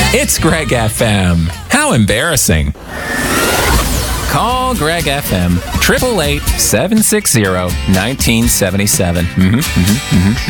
It's Greg FM. How embarrassing. Call Greg FM, 888-760-1977.